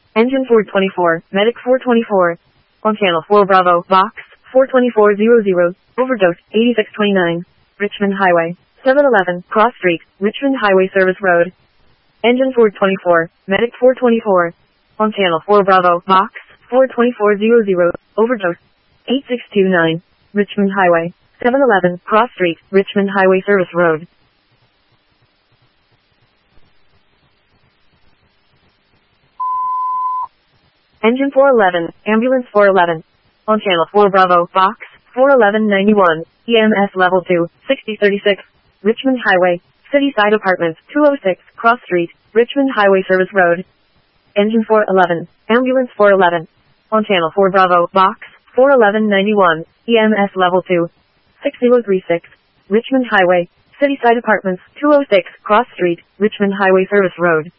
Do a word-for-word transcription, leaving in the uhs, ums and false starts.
Engine four twenty-four, Medic four twenty-four. On channel four Bravo, Box, four twenty-four hundred, overdose, eighty-six twenty-nine. Richmond Highway, seven eleven, Cross Street, Richmond Highway Service Road. Engine four twenty-four, Medic four twenty-four. On channel four Bravo, Box, four twenty-four hundred, overdose, eighty-six twenty-nine. Richmond Highway, seven eleven, Cross Street, Richmond Highway Service Road. Engine four eleven, Ambulance four eleven. On channel four Bravo, Box, four eleven ninety-one, E M S Level two, sixty thirty-six. Richmond Highway, City Side Apartments, two oh six, Cross Street, Richmond Highway Service Road. Engine four eleven, Ambulance four eleven. On channel four Bravo, Box, four eleven ninety-one, E M S Level two, sixty thirty-six. Richmond Highway, City Side Apartments, two oh six, Cross Street, Richmond Highway Service Road.